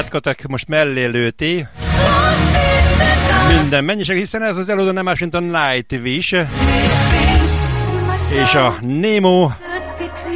Kattek most mellé lőti minden mennyiség, hiszen ez az előadó nem más, mint a Nightwish és a Nemo